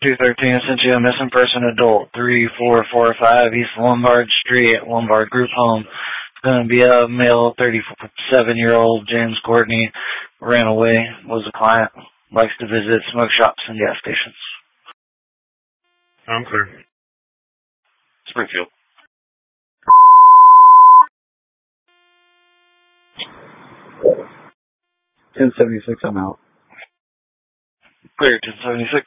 213, I sent you a missing person adult, 3445 East Lombard Street, Lombard Group Home. It's going to be a male, 37-year-old, James Courtney, ran away, was a client, likes to visit smoke shops and gas stations. I'm clear. Springfield. $10.76, I'm out. Clear, 1076.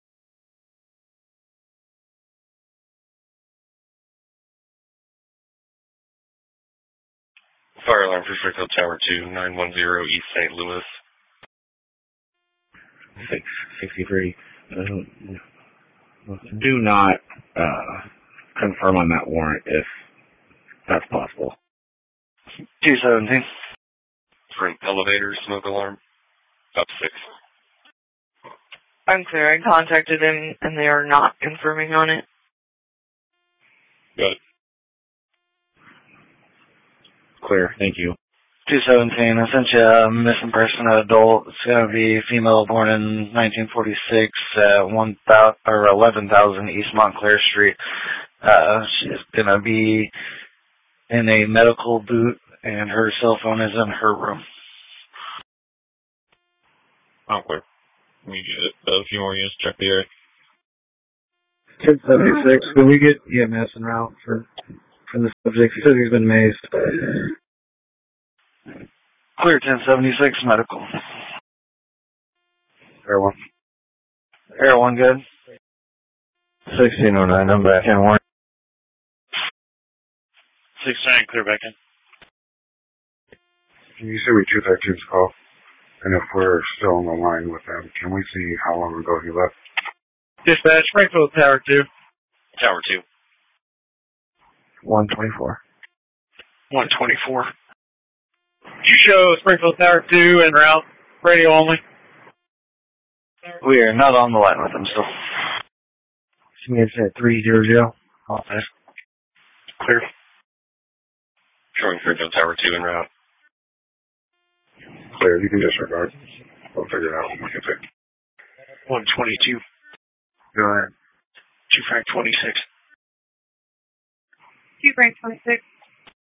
Fire alarm for Springfield Tower 2, 910 East St. Louis. 663. Do not confirm on that warrant if that's possible. 217. Front elevator, smoke alarm. Up 6. Unclear. I contacted him and they are not confirming on it. Good. Clear, thank you. 217, I sent you a missing person adult. It's going to be female born in 1946 at 11,000 East Montclair Street. She's going to be in a medical boot and her cell phone is in her room. I'm clear. We get a few more units, check the area. 1076, can we get EMS en route for the subject? He says he's been mazed. Clear, 1076, medical. Air 1. Air 1, good. 1609, I'm back in warrant. 69, clear back in. Can you say we 213's call? And if we're still on the line with them, can we see how long ago he left? Dispatch, Springfield Tower 2. Tower 2. 124. 124. You show Springfield Tower 2 en route, radio only. We are not on the line with them still. It's at 300. Office. Clear. Showing Springfield Tower 2 en route. Clear, you can disregard. We'll figure it out when we get there. 122. Go ahead. 2 Frank 26. 2 Frank 26.